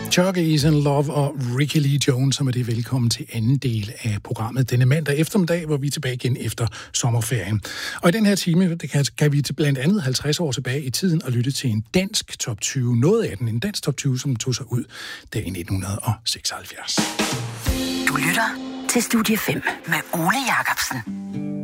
Chuck is in Love og Ricky Lee Jones, som er det velkommen til anden del af programmet denne mandag eftermiddag, hvor vi er tilbage igen efter sommerferien. Og i den her time kan vi blandt andet 50 år tilbage i tiden og lytte til en dansk top 20. Noget af den, en dansk top 20, som tog sig ud der i 1976. Du lytter til Studie 5 med Ole Jacobsen.